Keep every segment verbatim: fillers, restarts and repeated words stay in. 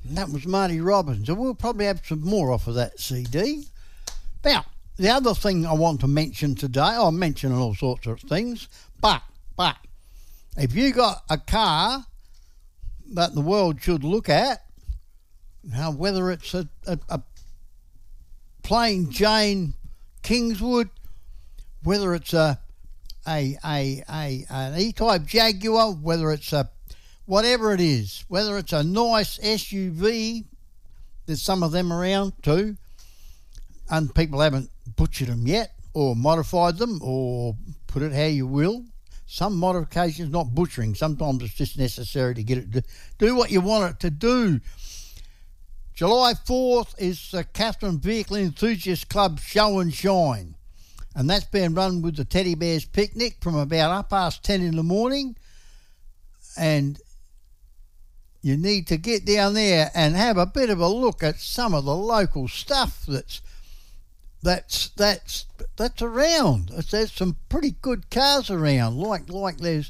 And that was Marty Robbins. And we'll probably have some more off of that C D. Now, the other thing I want to mention today, I'm mentioning all sorts of things, but, but, if you got a car that the world should look at, now whether it's a, a, a plain Jane Kingswood, whether it's a a a, a an E-Type Jaguar, whether it's a whatever it is, whether it's a nice S U V, there's some of them around too, and people haven't butchered them yet or modified them or put it how you will. Some modifications, not butchering, sometimes it's just necessary to get it to do what you want it to do. July fourth is the Catherine Vehicle Enthusiast Club Show and Shine, and that's being run with the Teddy Bears Picnic from about half past ten in the morning, and you need to get down there and have a bit of a look at some of the local stuff that's that's that's that's around. There's some pretty good cars around, like like there's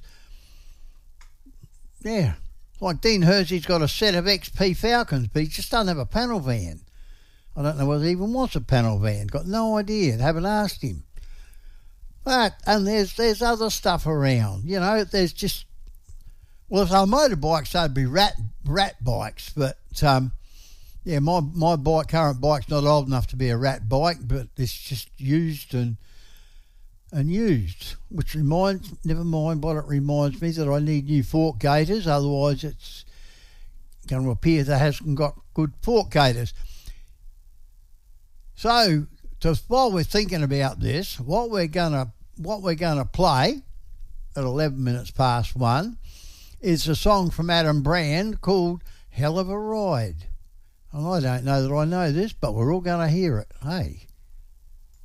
yeah, like Dean Hersey's got a set of X P Falcons, but he just doesn't have a panel van. I don't know whether he even wants a panel van. Got no idea. Haven't asked him. But and there's there's other stuff around. You know, there's just well, if they're motorbikes, they'd be rat rat bikes, but um. Yeah, my, my bike, current bike's not old enough to be a rat bike, but it's just used and and used, which reminds, never mind, but it reminds me that I need new fork gaiters, otherwise it's going to appear that it hasn't got good fork gaiters. So, just while we're thinking about this, what we're gonna what we're gonna play at eleven minutes past one is a song from Adam Brand called "Hell of a Ride." And I don't know that I know this, but we're all going to hear it. Hey.